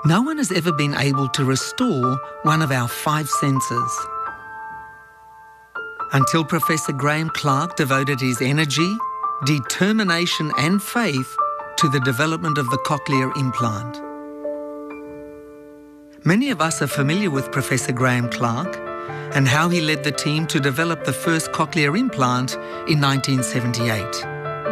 No one has ever been able to restore one of our 5 senses. Until Professor Graham Clark devoted his energy, determination and faith to the development of the cochlear implant. Many of us are familiar with Professor Graham Clark and how he led the team to develop the first cochlear implant in 1978.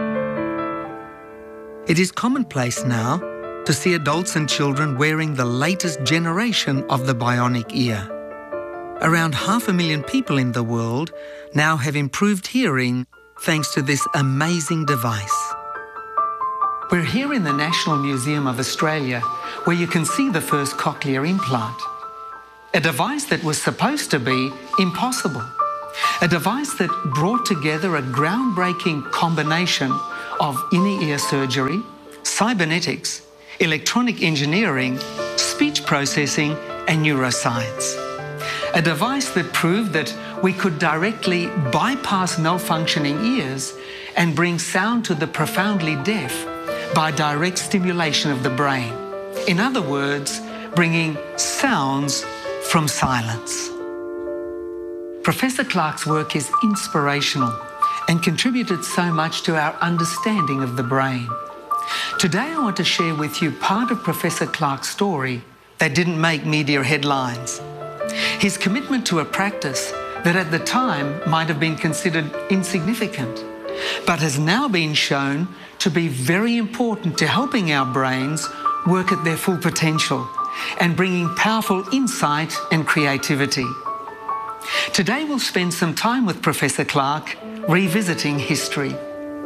It is commonplace now to see adults and children wearing the latest generation of the bionic ear. Around 500,000 people in the world now have improved hearing thanks to this amazing device. We're here in the National Museum of Australia, where you can see the first cochlear implant. A device that was supposed to be impossible. A device that brought together a groundbreaking combination of inner ear surgery, cybernetics, electronic engineering, speech processing, and neuroscience. A device that proved that we could directly bypass malfunctioning ears and bring sound to the profoundly deaf by direct stimulation of the brain. In other words, bringing sounds from silence. Professor Clark's work is inspirational and contributed so much to our understanding of the brain. Today I want to share with you part of Professor Clark's story that didn't make media headlines. His commitment to a practice that at the time might have been considered insignificant, but has now been shown to be very important to helping our brains work at their full potential and bringing powerful insight and creativity. Today we'll spend some time with Professor Clark revisiting history.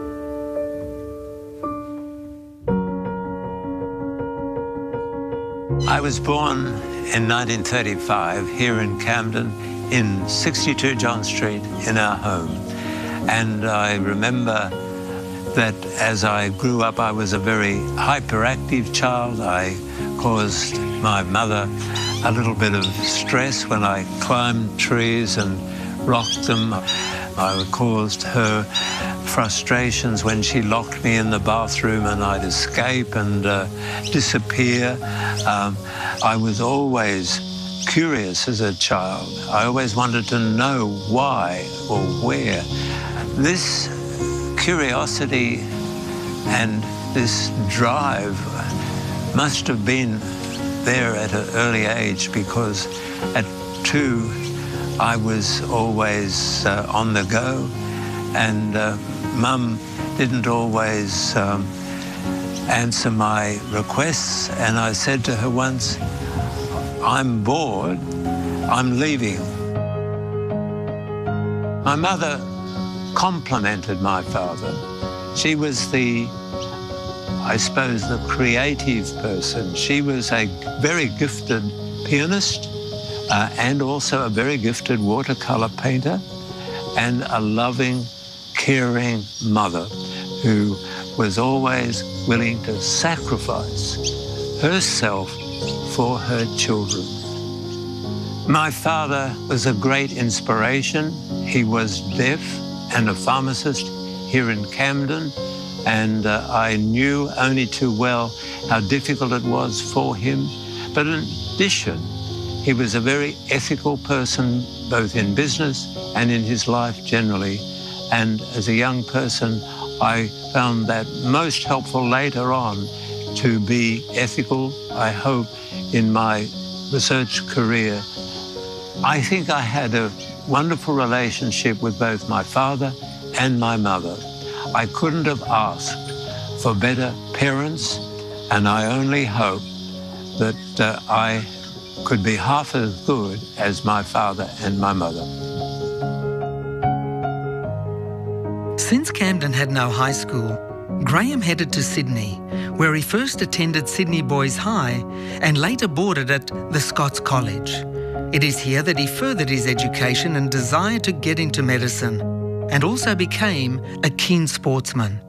I was born in 1935 here in Camden in 62 John Street in our home. And I remember that as I grew up, I was a very hyperactive child. I caused my mother a little bit of stress when I climbed trees and rocked them. I caused her frustrations when she locked me in the bathroom and I'd escape and disappear. I was always curious as a child. I always wanted to know why or where. This curiosity and this drive must have been there at an early age, because at 2 I was always on the go, and Mum didn't always answer my requests, and I said to her once, "I'm bored, I'm leaving." My mother complimented my father. She was I suppose, the creative person. She was a very gifted pianist and also a very gifted watercolor painter and a loving, caring mother who was always willing to sacrifice herself for her children. My father was a great inspiration. He was deaf and a pharmacist here in Camden, and I knew only too well how difficult it was for him. But in addition, he was a very ethical person, both in business and in his life generally. And as a young person, I found that most helpful later on to be ethical, I hope, in my research career. I think I had a wonderful relationship with both my father and my mother. I couldn't have asked for better parents, and I only hope that I could be half as good as my father and my mother. Since Camden had no high school, Graham headed to Sydney, where he first attended Sydney Boys High and later boarded at the Scots College. It is here that he furthered his education and desire to get into medicine, and also became a keen sportsman.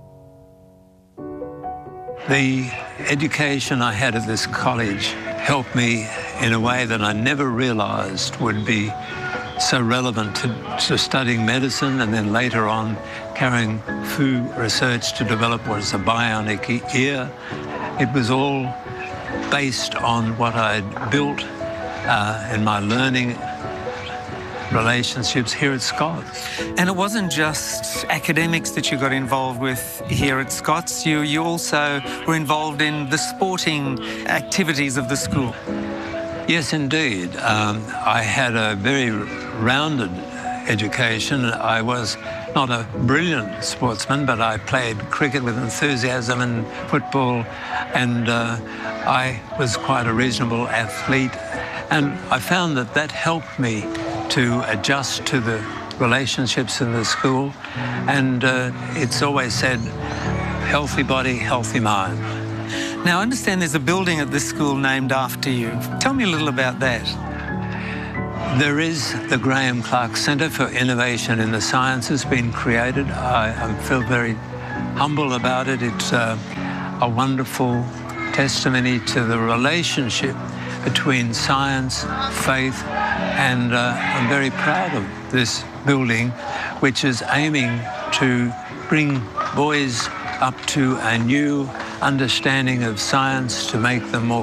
The education I had at this college helped me in a way that I never realised would be so relevant to studying medicine and then later on carrying through research to develop what is a bionic ear. It was all based on what I'd built in my learning relationships here at Scots. And it wasn't just academics that you got involved with here at Scots. You also were involved in the sporting activities of the school. Yes, indeed. I had a very rounded education. I was not a brilliant sportsman, but I played cricket with enthusiasm and football, and I was quite a reasonable athlete. And I found that that helped me to adjust to the relationships in the school. And it's always said, healthy body, healthy mind. Now, I understand there's a building at this school named after you. Tell me a little about that. There is the Graham Clark Centre for Innovation in the Sciences being created. I feel very humble about it. It's a wonderful testimony to the relationship between science, faith, and I'm very proud of this building, which is aiming to bring boys up to a new understanding of science, to make them more